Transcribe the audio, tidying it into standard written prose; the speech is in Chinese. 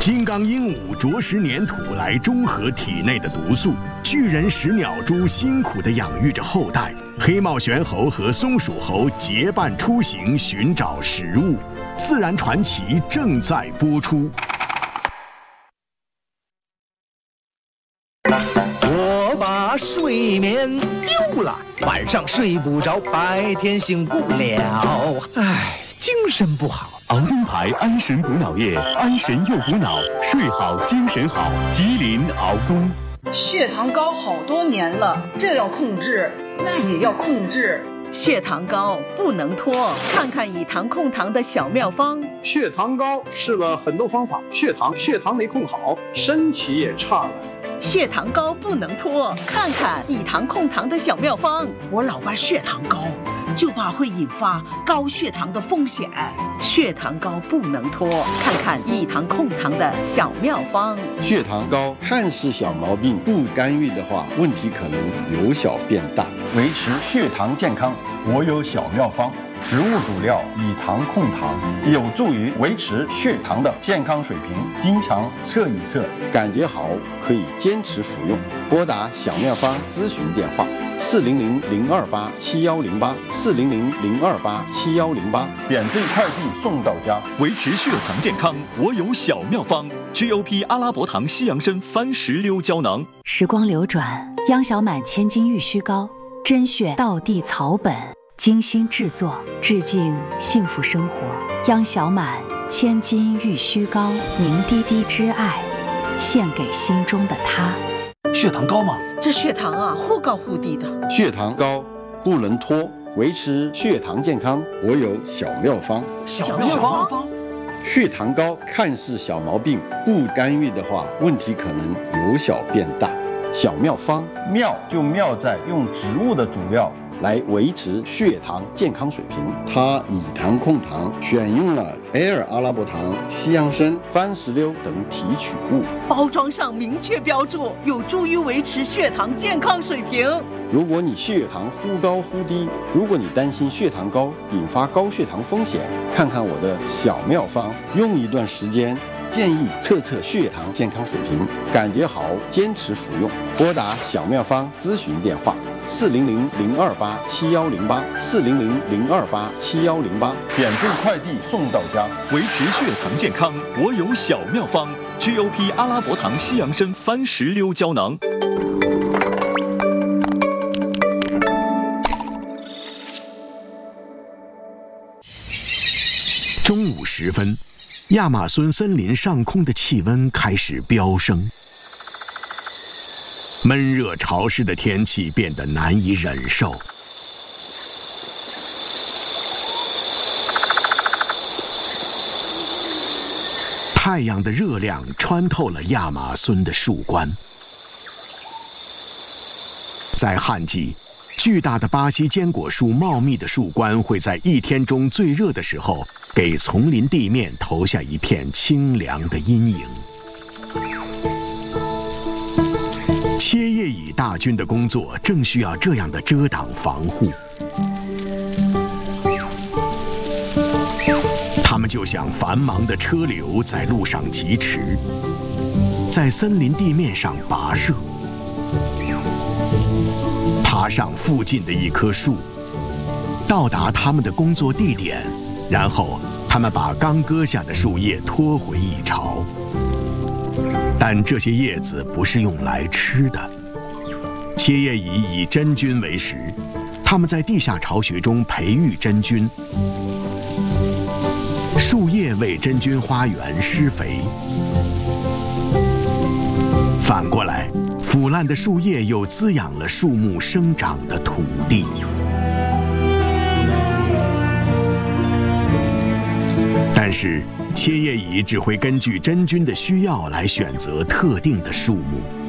金刚鹦鹉啄食粘土来中和体内的毒素，巨人食鸟猪辛苦地养育着后代，黑帽玄猴和松鼠猴结伴出行寻找食物。自然传奇正在播出。 我把睡眠丢了，晚上睡不着，白天醒不了，唉，精神不好。 熬东牌安神补脑液，安神又补脑，睡好精神好。吉林熬东。 血糖高好多年了，这要控制，那也要控制。 血糖高不能拖，看看以糖控糖的小妙方。 血糖高试了很多方法，血糖没控好，身体也差了。 血糖高不能拖，看看以糖控糖的小妙方。 我老爸血糖高，就怕会引发高血糖的风险。 血糖高不能拖，看看以糖控糖的小妙方。 血糖高看似小毛病，不干预的话，问题可能由小变大。维持血糖健康，我有小妙方。植物主料以糖控糖，有助于维持血糖的健康水平。经常测一测，感觉好可以坚持服用。拨打小妙方咨询电话：400-028-7108，400-028-7108，免费快递送到家。 维持血糖健康，我有小妙方 ：GOP 阿拉伯糖西洋参番石榴胶囊。 时光流转，央小满千金玉虚膏，甄选道地草本。精心制作，致敬幸福生活。央小满千金玉虚膏，凝滴滴之爱，献给心中的他。 血糖高吗？ 这血糖啊，忽高忽低的。 血糖高不能拖，维持血糖健康，我有小妙方。 小妙方。 血糖高看似小毛病，不干预的话，问题可能由小变大。小妙方，妙就妙在用植物的主料来维持血糖健康水平。它以糖控糖，选用了Air阿拉伯糖、西洋参、番石榴等提取物， 包装上明确标注，有助于维持血糖健康水平。 如果你血糖忽高忽低，如果你担心血糖高引发高血糖风险，看看我的小妙方，用一段时间。建议测测血糖健康水平，感觉好坚持服用。拨打小妙方咨询电话：400-028-7108，400-028-7108，免费快递送到家。 维持血糖健康，我有小妙方 ：GOP 阿拉伯糖西洋参番石榴胶囊。 中午时分。亚马孙森林上空的气温开始飙升，闷热潮湿的天气变得难以忍受。太阳的热量穿透了亚马孙的树冠。在旱季，巨大的巴西坚果树茂密的树冠会在一天中最热的时候给丛林地面投下一片清凉的阴影。切叶蚁大军的工作正需要这样的遮挡防护。它们就像繁忙的车流在路上疾驰，在森林地面上跋涉，爬上附近的一棵树，到达他们的工作地点。然后，他们把刚割下的树叶拖回蚁巢，但这些叶子不是用来吃的。切叶蚁以真菌为食，它们在地下巢穴中培育真菌，树叶为真菌花园施肥。反过来，腐烂的树叶又滋养了树木生长的土地。但是，切叶蚁只会根据真菌的需要来选择特定的树木。